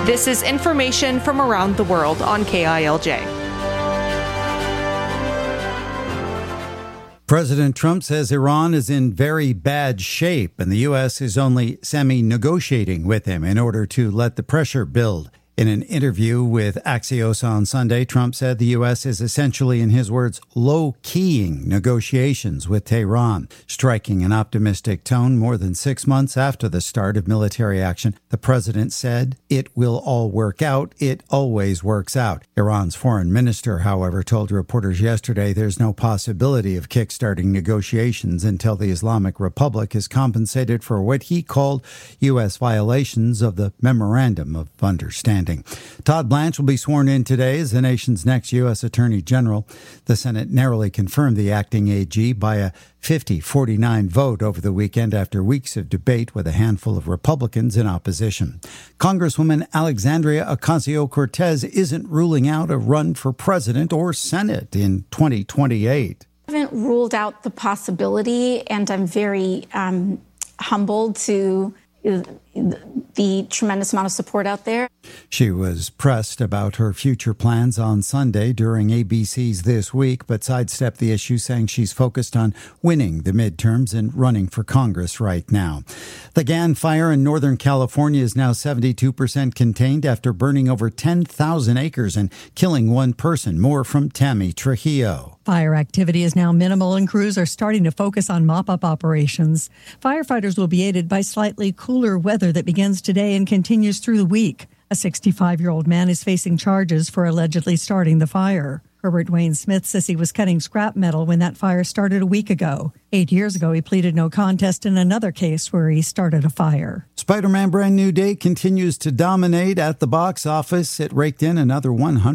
This is information from around the world on KILJ. President Trump says Iran is in very bad shape and the U.S. is only semi-negotiating with him in order to let the pressure build. In an interview with Axios on Sunday, Trump said the U.S. is essentially, in his words, low-keying negotiations with Tehran, striking an optimistic tone more than 6 months after the start of military action. The president said, "It will all work out. It always works out." Iran's foreign minister, however, told reporters yesterday there's no possibility of kickstarting negotiations until the Islamic Republic is compensated for what he called U.S. violations of the Memorandum of Understanding. Todd Blanche will be sworn in today as the nation's next U.S. Attorney General. The Senate narrowly confirmed the acting AG by a 50-49 vote over the weekend after weeks of debate with a handful of Republicans in opposition. Congresswoman Alexandria Ocasio-Cortez isn't ruling out a run for president or Senate in 2028. I haven't ruled out the possibility, and I'm very humbled to the tremendous amount of support out there. She was pressed about her future plans on Sunday during ABC's This Week, but sidestepped the issue, saying she's focused on winning the midterms and running for Congress right now. The Gann fire in Northern California is now 72% contained after burning over 10,000 acres and killing one person. More from Tammy Trujillo. Fire activity is now minimal and crews are starting to focus on mop-up operations. Firefighters will be aided by slightly cooler weather that begins today and continues through the week. A 65-year-old man is facing charges for allegedly starting the fire. Herbert Wayne Smith says he was cutting scrap metal when that fire started a week ago. 8 years ago, he pleaded no contest in another case where he started a fire. Spider-Man Brand New Day continues to dominate at the box office. It raked in another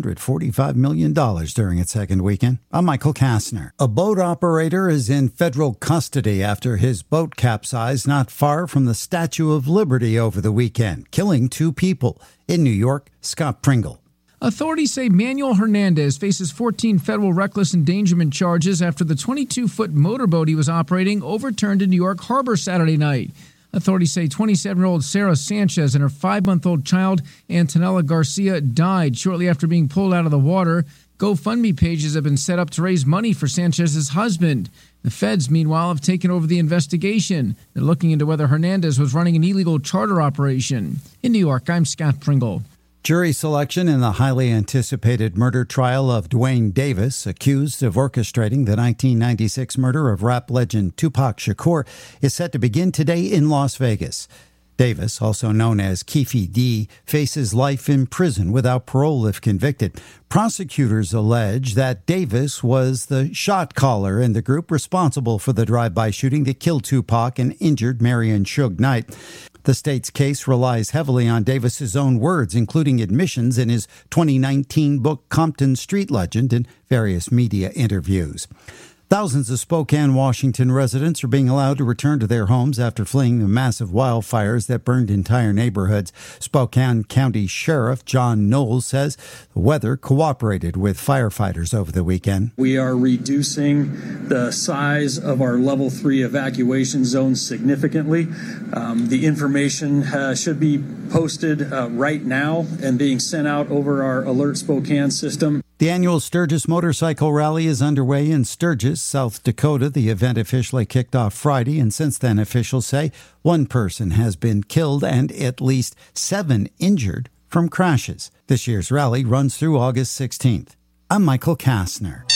$145 million during its second weekend. I'm Michael Kastner. A boat operator is in federal custody after his boat capsized not far from the Statue of Liberty over the weekend, killing 2 people. In New York, Scott Pringle. Authorities say Manuel Hernandez faces 14 federal reckless endangerment charges after the 22-foot motorboat he was operating overturned in New York Harbor Saturday night. Authorities say 27-year-old Sarah Sanchez and her 5-month-old child, Antonella Garcia, died shortly after being pulled out of the water. GoFundMe pages have been set up to raise money for Sanchez's husband. The feds, meanwhile, have taken over the investigation. They're looking into whether Hernandez was running an illegal charter operation. In New York, I'm Scott Pringle. Jury selection in the highly anticipated murder trial of Duane Davis, accused of orchestrating the 1996 murder of rap legend Tupac Shakur, is set to begin today in Las Vegas. Davis, also known as Keffe D, faces life in prison without parole if convicted. Prosecutors allege that Davis was the shot caller in the group responsible for the drive-by shooting that killed Tupac and injured Marion Suge Knight. The state's case relies heavily on Davis's own words, including admissions in his 2019 book Compton Street Legend and various media interviews. Thousands of Spokane, Washington residents are being allowed to return to their homes after fleeing the massive wildfires that burned entire neighborhoods. Spokane County Sheriff John Knowles says the weather cooperated with firefighters over the weekend. We are reducing the size of our level 3 evacuation zones significantly. The information should be posted right now and being sent out over our Alert Spokane system. The annual Sturgis Motorcycle Rally is underway in Sturgis, South Dakota. The event officially kicked off Friday, and since then, officials say one person has been killed and at least 7 injured from crashes. This year's rally runs through August 16th. I'm Michael Kastner.